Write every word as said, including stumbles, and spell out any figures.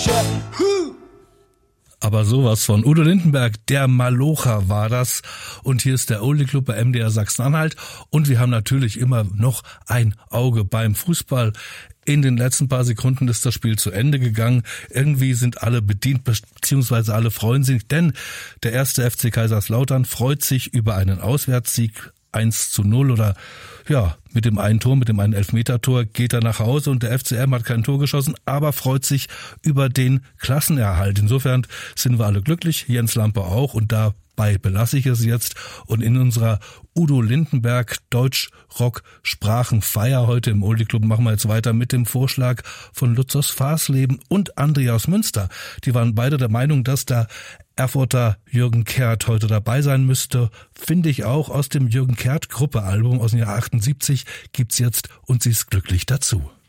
Aber sowas von Udo Lindenberg, der Malocher war das. Und hier ist der Oldie Club bei M D R Sachsen-Anhalt. Und wir haben natürlich immer noch ein Auge beim Fußball. In den letzten paar Sekunden ist das Spiel zu Ende gegangen. Irgendwie sind alle bedient, beziehungsweise alle freuen sich, denn der erste F C Kaiserslautern freut sich über einen Auswärtssieg. eins zu null oder ja, mit dem einen Tor, mit dem einen Elfmetertor geht er nach Hause und der F C M hat kein Tor geschossen, aber freut sich über den Klassenerhalt. Insofern sind wir alle glücklich, Jens Lampe auch, und dabei belasse ich es jetzt. Und in unserer Udo Lindenberg Deutsch-Rock-Sprachenfeier heute im Oldie Club machen wir jetzt weiter mit dem Vorschlag von Lutz aus Fasleben und André aus Münster. Die waren beide der Meinung, dass der Erfurter Jürgen Kert heute dabei sein müsste. Finde ich auch. Aus dem Jürgen Kert Gruppe Album aus dem Jahr achtundsiebzig gibt's jetzt Und sie ist glücklich dazu.